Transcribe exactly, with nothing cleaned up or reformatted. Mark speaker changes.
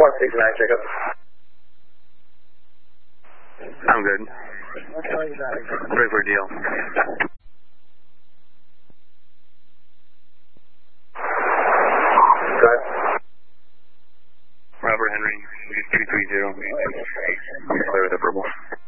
Speaker 1: one six nine, Jacob.
Speaker 2: I'm good. Ready for a deal.
Speaker 1: Go ahead.
Speaker 2: Robert Henry, two three zero. Clear with the purple.